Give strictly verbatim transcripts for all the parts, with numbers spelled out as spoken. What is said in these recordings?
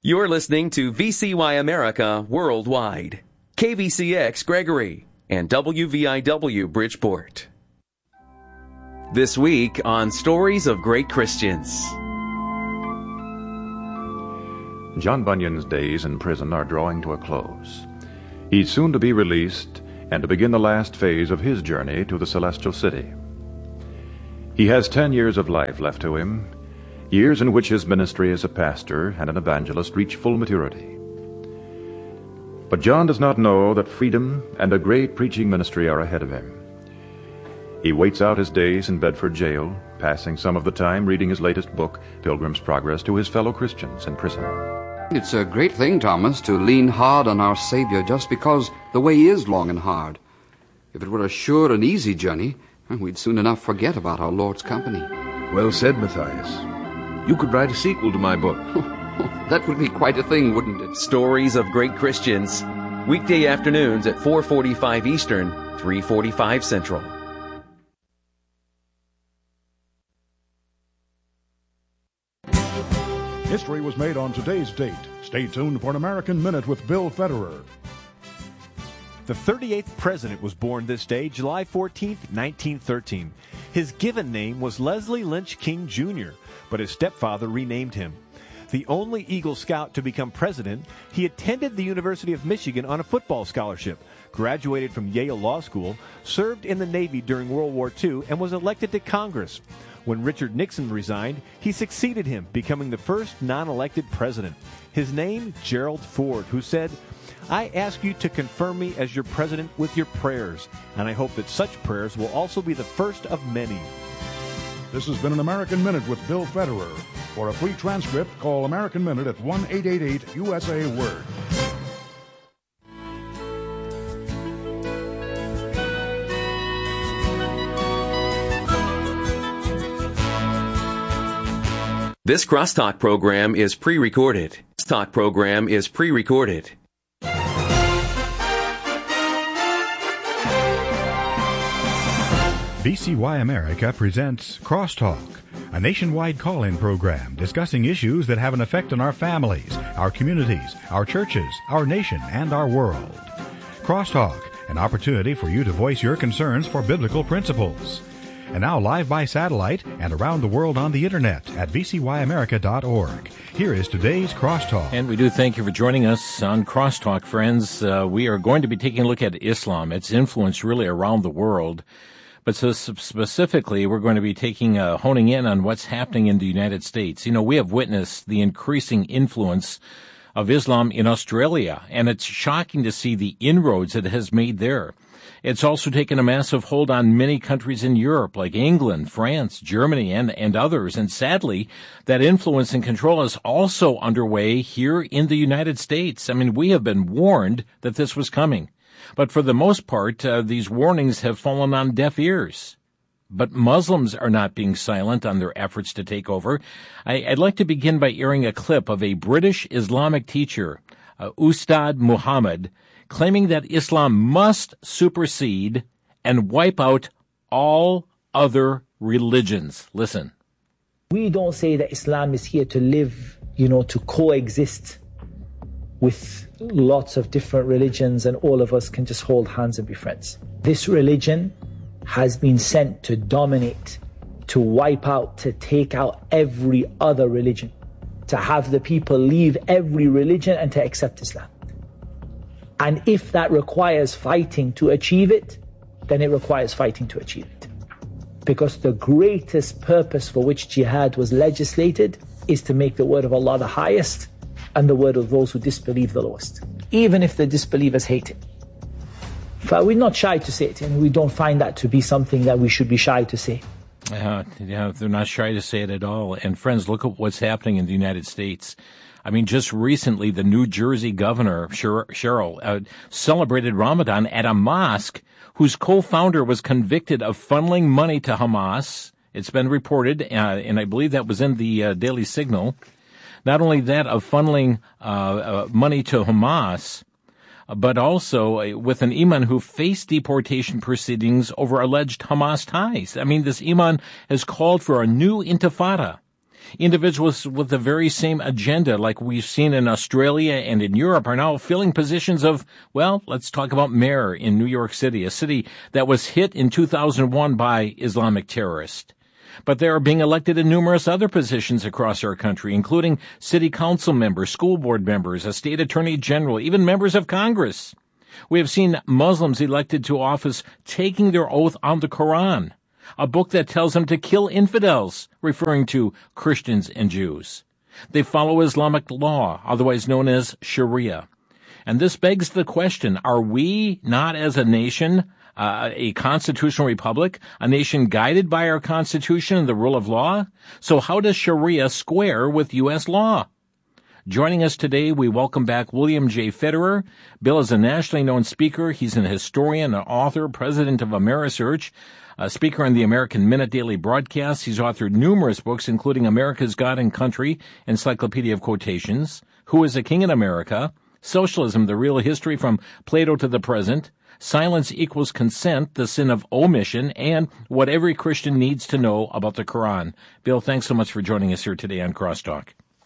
You're listening to V C Y America Worldwide, K V C X Gregory, and W V I W Bridgeport. This week on Stories of Great Christians. John Bunyan's days in prison are drawing to a close. He's soon to be released and to begin the last phase of his journey to the celestial city. He has ten years of life left to him, years in which his ministry as a pastor and an evangelist reach full maturity. But John does not know that freedom and a great preaching ministry are ahead of him. He waits out his days in Bedford jail, passing some of the time reading his latest book, Pilgrim's Progress, to his fellow Christians in prison. It's a great thing, Thomas, to lean hard on our Savior just because the way is long and hard. If it were a sure and easy journey, we'd soon enough forget about our Lord's company. Well said, Matthias. You could write a sequel to my book. That would be quite a thing, wouldn't it? Stories of Great Christians, weekday afternoons at four forty-five Eastern, three forty-five Central. History was made on today's date. Stay tuned for an American Minute with Bill Federer. The thirty-eighth president was born this day, July fourteenth, nineteen thirteen. His given name was Leslie Lynch King Junior, but his stepfather renamed him. The only Eagle Scout to become president, he attended the University of Michigan on a football scholarship, graduated from Yale Law School, served in the Navy during World War Two, and was elected to Congress. When Richard Nixon resigned, he succeeded him, becoming the first non-elected president. His name, Gerald Ford, who said, "I ask you to confirm me as your president with your prayers, and I hope that such prayers will also be the first of many." This has been an American Minute with Bill Federer. For a free transcript, call American Minute at one eight eight eight U S A Word. This Crosstalk program is pre-recorded. This talk program is pre-recorded. V C Y America presents Crosstalk, a nationwide call-in program discussing issues that have an effect on our families, our communities, our churches, our nation, and our world. Crosstalk, an opportunity for you to voice your concerns for biblical principles. And now live by satellite and around the world on the internet at v c y america dot org. Here is today's Crosstalk. And we do thank you for joining us on Crosstalk, friends. Uh, we are going to be taking a look at Islam, its influence really around the world. But so specifically, we're going to be taking, uh, honing in on what's happening in the United States. You know, we have witnessed the increasing influence of Islam in Australia, and it's shocking to see the inroads it has made there. It's also taken a massive hold on many countries in Europe, like England, France, Germany, and, and others. And sadly, that influence and control is also underway here in the United States. I mean, we have been warned that this was coming. But for the most part, uh, these warnings have fallen on deaf ears. But Muslims are not being silent on their efforts to take over. I, I'd like to begin by airing a clip of a British Islamic teacher, uh, Ustad Muhammad, claiming that Islam must supersede and wipe out all other religions. Listen. We don't say that Islam is here to live, you know, to coexist with lots of different religions and all of us can just hold hands and be friends. This religion has been sent to dominate, to wipe out, to take out every other religion, to have the people leave every religion and to accept Islam. And if that requires fighting to achieve it, then it requires fighting to achieve it. Because the greatest purpose for which jihad was legislated is to make the word of Allah the highest and the word of those who disbelieve the lowest, even if the disbelievers hate it. But we're not shy to say it, and we don't find that to be something that we should be shy to say. Uh, yeah, they're not shy to say it at all. And friends, look at what's happening in the United States. I mean, just recently, the New Jersey governor, Cheryl, uh, celebrated Ramadan at a mosque whose co-founder was convicted of funneling money to Hamas. It's been reported, uh, and I believe that was in the uh, Daily Signal. Not only that, of funneling uh, uh, money to Hamas, but also uh, with an imam who faced deportation proceedings over alleged Hamas ties. I mean, this imam has called for a new intifada. Individuals with the very same agenda, like we've seen in Australia and in Europe, are now filling positions of, well, let's talk about mayor in New York City, a city that was hit in two thousand one by Islamic terrorists. But they are being elected in numerous other positions across our country, including city council members, school board members, a state attorney general, even members of Congress. We have seen Muslims elected to office taking their oath on the Quran, a book that tells them to kill infidels, referring to Christians and Jews. They follow Islamic law, otherwise known as Sharia. And this begs the question, are we not as a nation, uh, a constitutional republic, a nation guided by our Constitution and the rule of law? So how does Sharia square with U S law? Joining us today, we welcome back William J. Federer. Bill is a nationally known speaker. He's an historian, an author, president of Amerisearch, a speaker on the American Minute Daily broadcast. He's authored numerous books, including America's God and Country, Encyclopedia of Quotations, Who is a King in America, Socialism, The Real History from Plato to the Present, Silence Equals Consent, The Sin of Omission, and What Every Christian Needs to Know About the Quran. Bill, thanks so much for joining us here today on Crosstalk.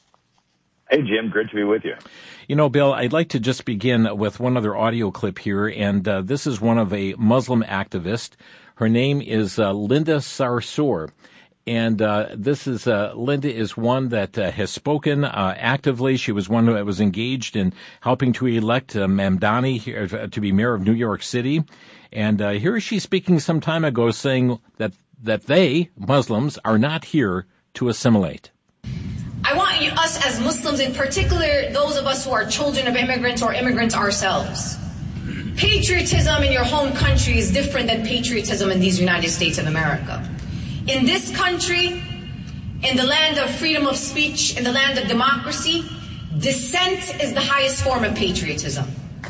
Hey, Jim, great to be with you. You know, Bill, I'd like to just begin with one other audio clip here, and uh, this is one of a Muslim activist. Her name is uh, Linda Sarsour, and uh, this is uh, Linda is one that uh, has spoken uh, actively. She was one that was engaged in helping to elect uh, Mamdani here, to be mayor of New York City, and uh, here she's speaking some time ago, saying that that they, Muslims, are not here to assimilate. I want you, us as Muslims, in particular, those of us who are children of immigrants or immigrants ourselves. Patriotism in your home country is different than patriotism in these United States of America. In this country, in the land of freedom of speech, in the land of democracy, dissent is the highest form of patriotism.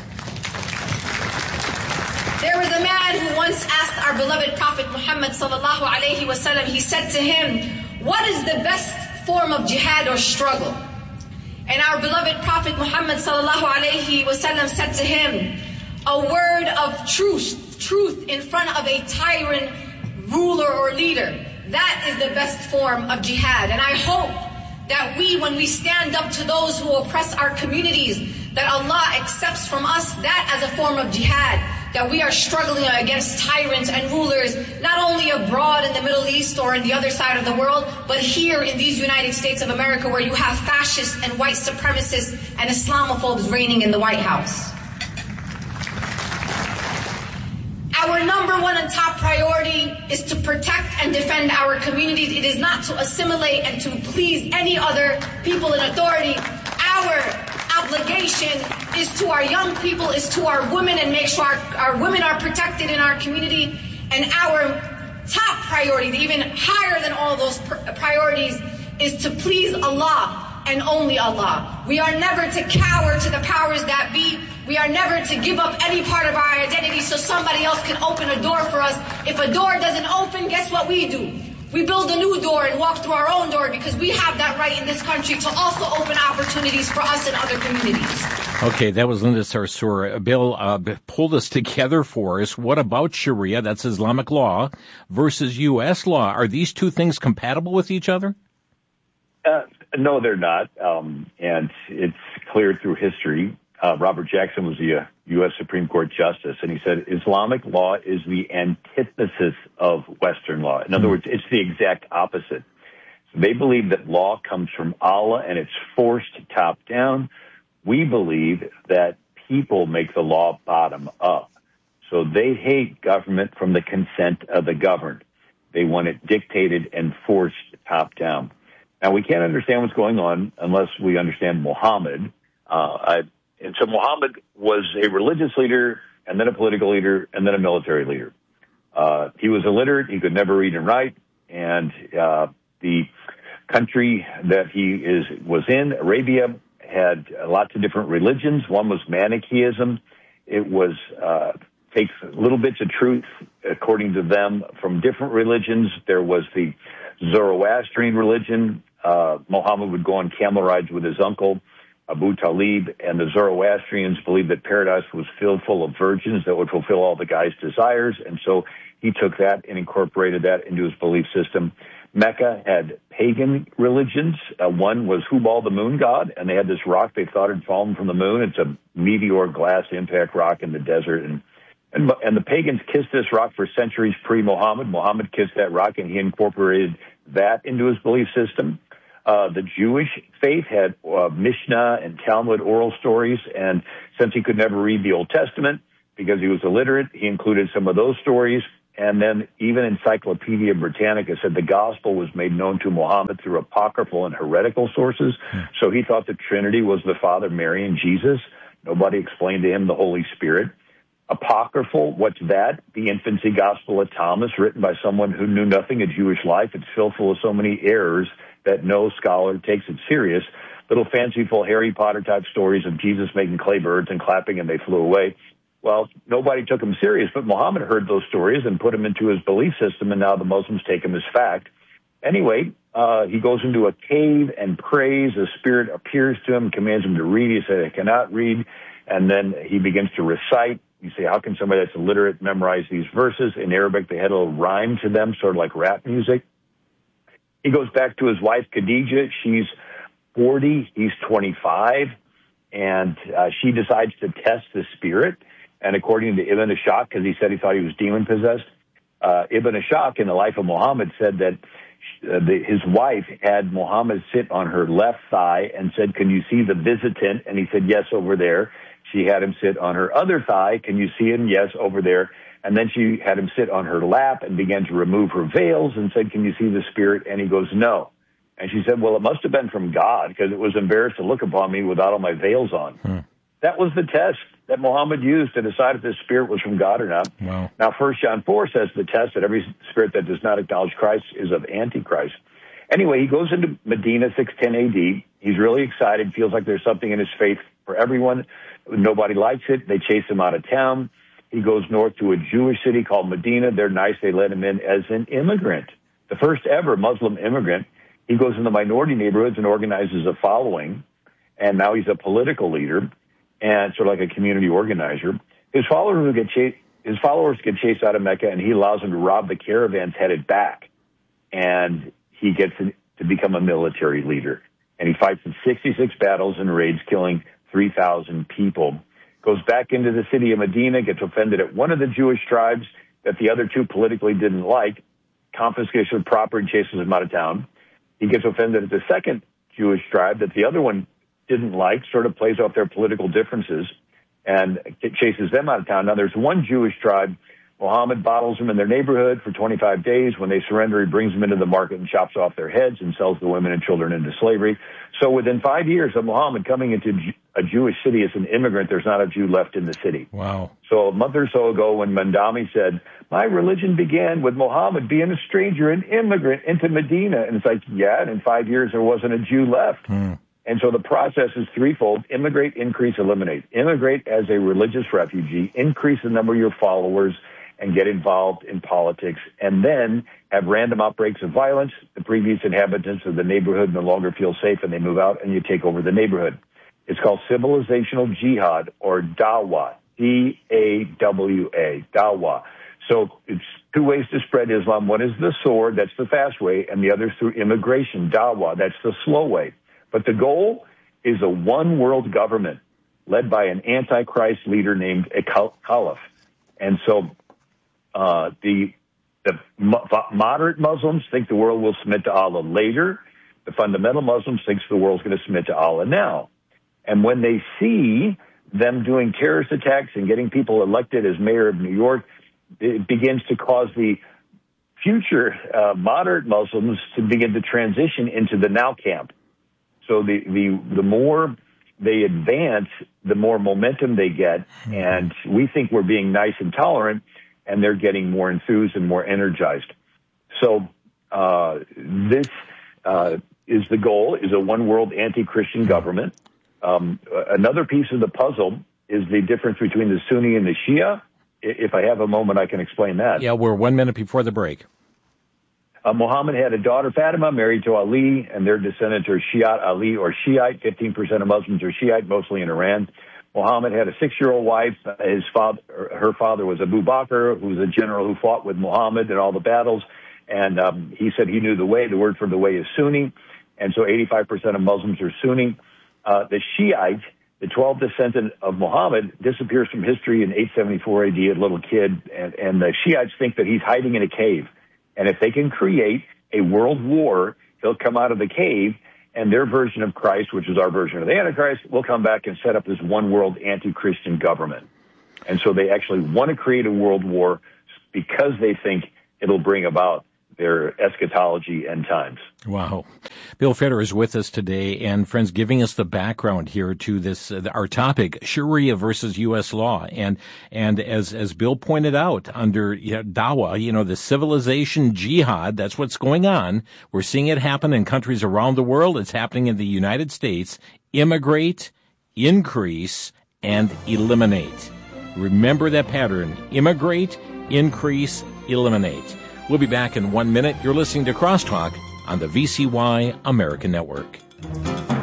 There was a man who once asked our beloved Prophet Muhammad sallallahu alaihi wasallam, he said to him, what is the best form of jihad or struggle? And our beloved Prophet Muhammad sallallahu alaihi wasallam said to him, a word of truth, truth in front of a tyrant ruler or leader. That is the best form of jihad. And I hope that we, when we stand up to those who oppress our communities, that Allah accepts from us that as a form of jihad, that we are struggling against tyrants and rulers, not only abroad in the Middle East or in the other side of the world, but here in these United States of America, where you have fascists and white supremacists and Islamophobes reigning in the White House. Our number one and top priority is to protect and defend our communities. It is not to assimilate and to please any other people in authority. Our obligation is to our young people, is to our women, and make sure our, our women are protected in our community. And our top priority, even higher than all those priorities, is to please Allah and only Allah. We are never to cower to the powers that be. We are never to give up any part of our identity so somebody else can open a door for us. If a door doesn't open, guess what we do? We build a new door and walk through our own door, because we have that right in this country to also open opportunities for us in other communities. Okay, that was Linda Sarsour. Bill uh, pulled us together for us. What about Sharia, that's Islamic law, versus U S law? Are these two things compatible with each other? Uh, no, they're not. Um, and it's clear through history. Uh, Robert Jackson was the uh, U S Supreme Court Justice, and he said Islamic law is the antithesis of Western law. In other words, it's the exact opposite. So they believe that law comes from Allah and it's forced top down. We believe that people make the law bottom up. So they hate government from the consent of the governed. They want it dictated and forced top down. Now, we can't understand what's going on unless we understand Muhammad. Uh, I, And so Muhammad was a religious leader, and then a political leader, and then a military leader. Uh, he was illiterate. He could never read and write. And uh, the country that he is was in, Arabia, had lots of different religions. One was Manichaeism. It was uh, takes little bits of truth, according to them, from different religions. There was the Zoroastrian religion. Uh, Muhammad would go on camel rides with his uncle, Abu Talib, and the Zoroastrians believed that paradise was filled full of virgins that would fulfill all the guy's desires. And so he took that and incorporated that into his belief system. Mecca had pagan religions. Uh, one was Hubal, the moon god, and they had this rock they thought had fallen from the moon. It's a meteor glass impact rock in the desert. And, and, and the pagans kissed this rock for centuries pre-Muhammad. Muhammad kissed that rock, and he incorporated that into his belief system. Uh, the Jewish faith had uh, Mishnah and Talmud oral stories, and since he could never read the Old Testament because he was illiterate, he included some of those stories. And then even Encyclopedia Britannica said the gospel was made known to Muhammad through apocryphal and heretical sources. Hmm. So he thought the Trinity was the Father, Mary, and Jesus. Nobody explained to him the Holy Spirit. Apocryphal, what's that? The infancy gospel of Thomas, written by someone who knew nothing of Jewish life. It's filled full of so many errors that no scholar takes it serious. Little fanciful Harry Potter type stories of Jesus making clay birds and clapping and they flew away. Well, nobody took him serious, but Muhammad heard those stories and put them into his belief system, and now the Muslims take them as fact. Anyway, uh, he goes into a cave and prays. The Spirit appears to him, commands him to read. He said, I cannot read. And then he begins to recite. You say, how can somebody that's illiterate memorize these verses? In Arabic, they had a little rhyme to them, sort of like rap music. He goes back to his wife, Khadijah. She's forty. He's twenty-five. And uh, she decides to test the Spirit. And according to Ibn Ishaq, because he said he thought he was demon-possessed, uh, Ibn Ishaq, in the life of Muhammad, said that uh, the, his wife had Muhammad sit on her left thigh and said, can you see the visitant? And he said, yes, over there. She had him sit on her other thigh. Can you see him? Yes, over there. And then she had him sit on her lap and began to remove her veils and said, can you see the Spirit? And he goes, no. And she said, well, it must have been from God because it was embarrassed to look upon me without all my veils on. Hmm. That was the test that Muhammad used to decide if this spirit was from God or not. Wow. Now, First John four says the test that every spirit that does not acknowledge Christ is of Antichrist. Anyway, he goes into Medina, six ten A D. He's really excited, feels like there's something in his faith for everyone. Nobody likes it. They chase him out of town. He goes north to a Jewish city called Medina. They're nice. They let him in as an immigrant, the first ever Muslim immigrant. He goes in the minority neighborhoods and organizes a following, and now he's a political leader and sort of like a community organizer. His followers get chased, his followers get chased out of Mecca, and he allows them to rob the caravans headed back. And he gets to become a military leader. And he fights in sixty-six battles and raids, killing three thousand people. Goes back into the city of Medina, gets offended at one of the Jewish tribes that the other two politically didn't like, confiscates their property, chases them out of town. He gets offended at the second Jewish tribe that the other one didn't like, sort of plays off their political differences, and chases them out of town. Now, there's one Jewish tribe. Muhammad bottles them in their neighborhood for twenty-five days. When they surrender, he brings them into the market and chops off their heads and sells the women and children into slavery. So within five years of Muhammad coming into a Jewish city as an immigrant, there's not a Jew left in the city. Wow. So a month or so ago when Mandami said, my religion began with Muhammad being a stranger, an immigrant into Medina. And it's like, yeah, and in five years there wasn't a Jew left. Hmm. And so the process is threefold: immigrate, increase, eliminate. Immigrate as a religious refugee, increase the number of your followers, and get involved in politics, and then have random outbreaks of violence. The previous inhabitants of the neighborhood no longer feel safe, and they move out, and you take over the neighborhood. It's called civilizational jihad, or dawah, D A W A, dawah. So it's two ways to spread Islam. One is the sword, that's the fast way, and the other is through immigration, dawah, that's the slow way. But the goal is a one-world government led by an antichrist leader named a caliph. And so uh, the the mo- moderate Muslims think the world will submit to Allah later. The fundamental Muslims think the world's going to submit to Allah now. And when they see them doing terrorist attacks and getting people elected as mayor of New York, it begins to cause the future uh, moderate Muslims to begin to transition into the now camp. So the, the, the more they advance, the more momentum they get. And we think we're being nice and tolerant, and they're getting more enthused and more energized. So uh, this uh, is the goal, is a one-world anti-Christian government. Um, another piece of the puzzle is the difference between the Sunni and the Shia. If I have a moment, I can explain that. Yeah, we're one minute before the break. Uh, Muhammad had a daughter, Fatima, married to Ali, and their descendants are Shiite Ali or Shiite. fifteen percent of Muslims are Shiite, mostly in Iran. Muhammad had a six-year-old wife. His father, her father was Abu Bakr, who was a general who fought with Muhammad in all the battles. And um, he said he knew the way. The word for the way is Sunni. And so eighty-five percent of Muslims are Sunni. Uh, the Shiite, the twelfth descendant of Muhammad, disappears from history in eight seventy-four A D, a little kid. And, and the Shiites think that he's hiding in a cave. And if they can create a world war, he'll come out of the cave, and their version of Christ, which is our version of the Antichrist, will come back and set up this one world anti-Christian government. And so they actually want to create a world war because they think it'll bring about their eschatology end times. Wow. Bill Federer is with us today, and friends, giving us the background here to this, uh, our topic, Sharia versus U S law. And, and as, as Bill pointed out, under you know, Dawah, you know, the civilization jihad, that's what's going on. We're seeing it happen in countries around the world. It's happening in the United States. Immigrate, increase, and eliminate. Remember that pattern. Immigrate, increase, eliminate. We'll be back in one minute. You're listening to Crosstalk on the V C Y American Network.